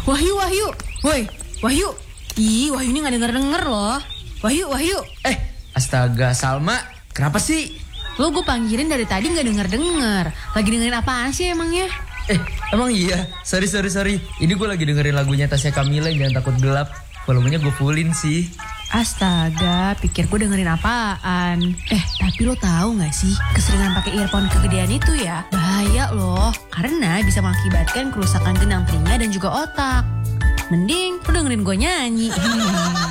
Wahyu, Wahyu. Woi, Wahyu. Ih, Wahyu ini gak denger-denger loh. Wahyu, Wahyu. Astaga, Salma, kenapa sih? Lo gue panggilin dari tadi gak denger-denger. Lagi dengerin apaan sih emangnya? Emang iya? Sorry. Ini gue lagi dengerin lagunya Tasya Kamila, Jangan Takut Gelap. Volumenya gue fullin sih. Astaga, pikir gue dengerin apaan. Tapi lo tahu gak sih, keseringan pakai earphone kegedean itu ya bahaya loh. Karena bisa mengakibatkan kerusakan genang telinga dan juga otak. Mending lo dengerin gue nyanyi.